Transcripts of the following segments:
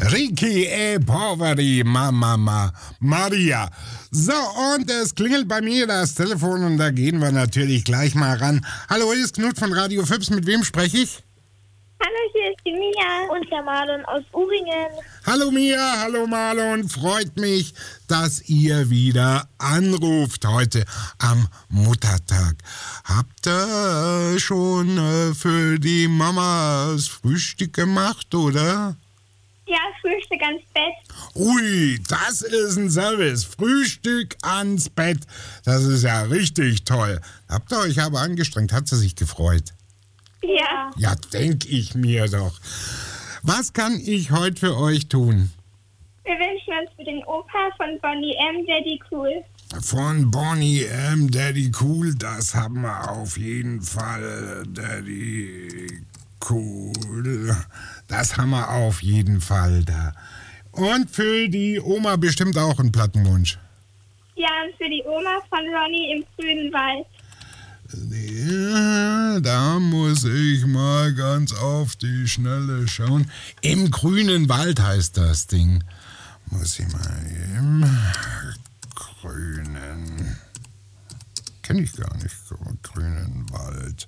Ricky e poveri Mama Maria. So, und es klingelt bei mir das Telefon und da gehen wir natürlich gleich mal ran. Hallo, hier ist Knut von Radio Fips. Mit wem spreche ich? Hallo, hier ist die Mia und der Marlon aus Uringen. Hallo Mia, hallo Marlon. Freut mich, dass ihr wieder anruft heute am Muttertag. Habt ihr schon für die Mamas Frühstück gemacht, oder? Ja, Frühstück ans Bett. Ui, das ist ein Service. Frühstück ans Bett. Das ist ja richtig toll. Habt ihr euch aber angestrengt? Hat sie sich gefreut? Ja. Ja, denk ich mir doch. Was kann ich heute für euch tun? Wir wünschen uns für den Opa von Bonnie M. Daddy Cool. Von Bonnie M. Daddy Cool, das haben wir auf jeden Fall. Daddy Cool. Das haben wir auf jeden Fall da. Und für die Oma bestimmt auch ein Plattenwunsch. Ja, und für die Oma von Ronny im grünen Wald. Ja, da muss ich mal ganz auf die Schnelle schauen. Im grünen Wald heißt das Ding. Muss ich mal im grünen... Kenne ich gar nicht. Grünen Wald.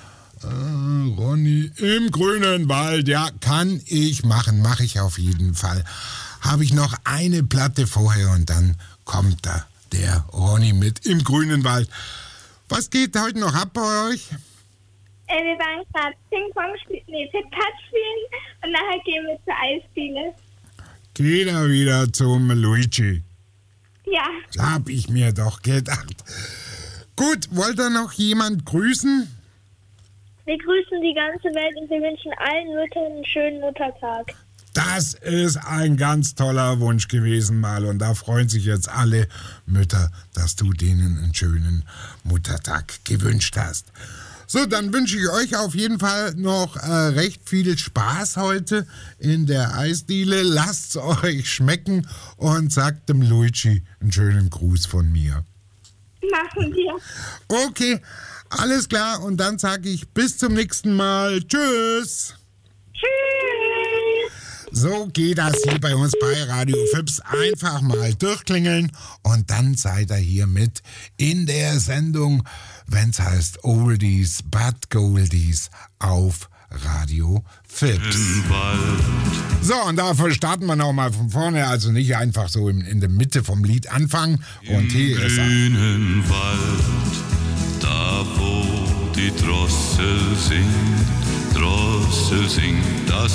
Ronny im grünen Wald. Ja, kann ich machen. Mache ich auf jeden Fall. Habe ich noch eine Platte vorher und dann kommt da der Ronny mit im grünen Wald. Was geht heute noch ab bei euch? Wir waren gerade Ping-Pong spielen, Pit-Pat spielen und nachher gehen wir zur Eisdiele. Geht er wieder zum Luigi? Ja. Das hab ich mir doch gedacht. Gut, wollt ihr noch jemand grüßen? Wir grüßen die ganze Welt und wir wünschen allen Müttern einen schönen Muttertag. Das ist ein ganz toller Wunsch gewesen mal und da freuen sich jetzt alle Mütter, dass du denen einen schönen Muttertag gewünscht hast. So, dann wünsche ich euch auf jeden Fall noch recht viel Spaß heute in der Eisdiele. Lasst's euch schmecken und sagt dem Luigi einen schönen Gruß von mir. Machen wir. Okay, alles klar und dann sage ich bis zum nächsten Mal. Tschüss. Tschüss. So geht das hier bei uns bei Radio Fips. Einfach mal durchklingeln und dann seid ihr hier mit in der Sendung, wenn's heißt Oldies but Goldies auf Radio Fips. So, und dafür starten wir nochmal von vorne, also nicht einfach so in der Mitte vom Lied anfangen. Und hier ist er. Im grünen Wald, da wo die Drossel singt, das